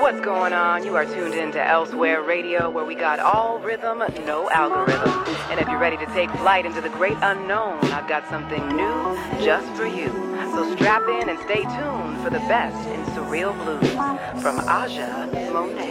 What's going on? You are tuned in to Elsewhere Radio, where we got all rhythm, no algorithm. And if you're ready to take flight into the great unknown, I've got something new just for you. So strap in and stay tuned for the best in surreal blues from Aja Monet.